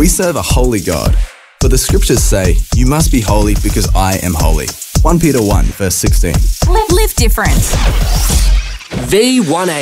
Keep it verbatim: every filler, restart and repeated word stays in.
We serve a holy God. For the scriptures say, you must be holy because I am holy. First Peter one, verse sixteen. Live, live different. V one eighty.